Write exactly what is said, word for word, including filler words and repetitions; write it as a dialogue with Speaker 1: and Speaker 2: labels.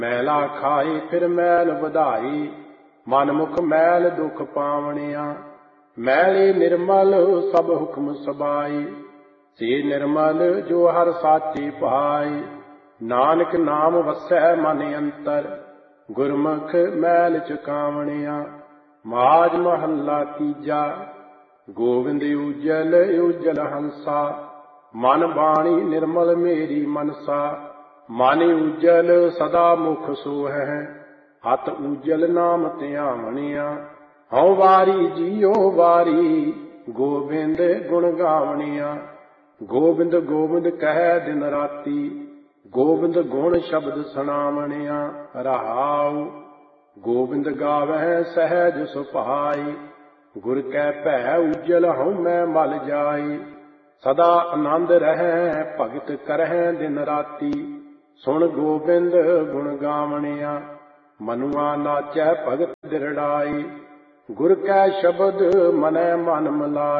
Speaker 1: मैला खाई फिर मैल बधाई, मन मुख मैल दुख पावणिया। मैली निर्मल सब हुक्म सबाई, से निर्मल जो हर साची पाई। नानक नाम वसै मन अंतर, गुरमुख मैल चुकावणिया। माज महला तीजा, गोविंद उजल उजल हंसा। मन बाणी निर्मल मेरी मनसा, मन उजल सदा मुख सोहै। हत उजल नाम ध्यावणिया। हਉ वारी जियो वारी, गोविंद गुण गावणिया। गोविंद गोविंद कह दिन राती, गोविंद गुण शब्द सुनावणिया। रहाउ गोविंद गावै सहज सुभाई, गुर कै भै उजल हਉ मैं मल जाई। सदा आनंद रहै भगत करहै दिन राती, सुन गोविंद गुण गावणिया। मनुआ नाचै भगत दिरड़ाई, गुर कै शब्द मनै मन मिलाई।